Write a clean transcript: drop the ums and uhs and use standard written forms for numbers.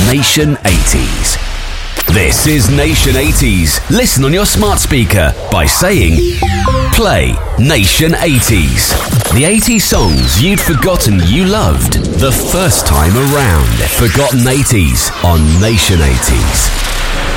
Nation 80s. This is Nation 80s. Listen on your smart speaker by saying, play Nation 80s. The 80s songs you'd forgotten you loved the first time around. Forgotten 80s on Nation 80s.